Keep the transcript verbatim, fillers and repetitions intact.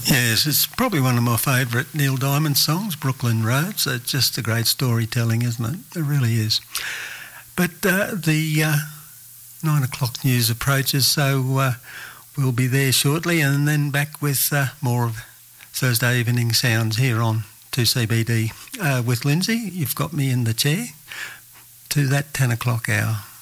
Yes, it's probably one of my favourite Neil Diamond songs, Brooklyn Roads. It's just a great storytelling, isn't it? It really is. But uh, the uh, nine o'clock news approaches, so uh, we'll be there shortly, and then back with uh, more of Thursday evening sounds here on two C B D uh, with Lindsay. You've got me in the chair to that ten o'clock hour.